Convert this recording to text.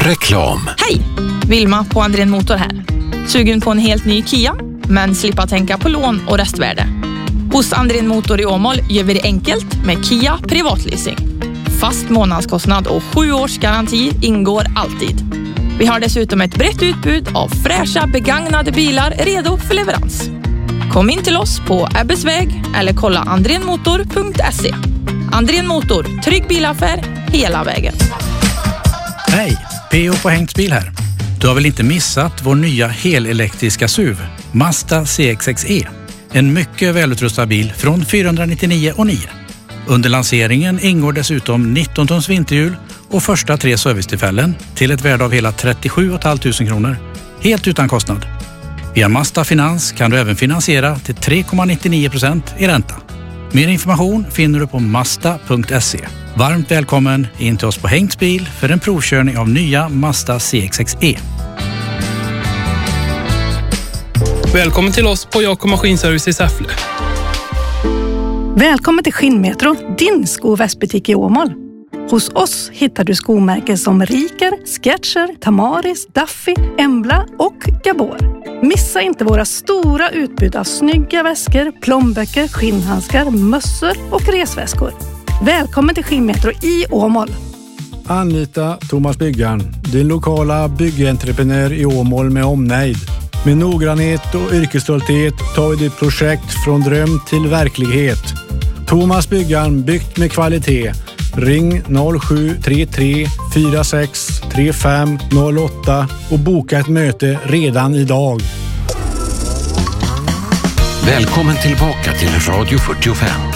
Reklam. Hej! Vilma på Andrén Motor här. Sugen på en helt ny Kia, men slippa tänka på lån och restvärde. Hos Andrén Motor i Åmål gör vi det enkelt med Kia privatleasing. Fast månadskostnad och 7 års garanti ingår alltid. Vi har dessutom ett brett utbud av fräscha begagnade bilar redo för leverans. Kom in till oss på Ebbesväg eller kolla andrenmotor.se. Andrén Motor, trygg bilaffär hela vägen. Hej, P.O. på Hengtsbil här. Du har väl inte missat vår nya helelektriska SUV, Mazda CX-6E. En mycket välutrustad bil från 499,9. Under lanseringen ingår dessutom 19 tons vinterhjul och första 3 servicetillfällen till ett värde av hela 37 500 kronor. Helt utan kostnad. Via Mazda Finans kan du även finansiera till 3,99% i ränta. Mer information finner du på mazda.se. Varmt välkommen in till oss på Hengtsbil för en provkörning av nya Mazda CX-6E. Välkommen till oss på Jakob Maskinservice i Säffle. Välkommen till Skinnmetro, din sko- och västbutik i Åmål. Hos oss hittar du skomärken som Riker, Skechers, Tamaris, Duffy, Embla och Gabor. Missa inte våra stora utbud av snygga väskor, plånböcker, skinnhandskar, mössor och resväskor. Välkommen till Skinnmetro i Åmål. Anlita Thomas Byggaren, din lokala byggentreprenör i Åmål med omnejd. Med noggrannhet och yrkesstolthet tar vi ditt projekt från dröm till verklighet. Thomas Byggaren, byggt med kvalitet. Ring 0733 46 35 08 och boka ett möte redan idag. Välkommen tillbaka till Radio 45.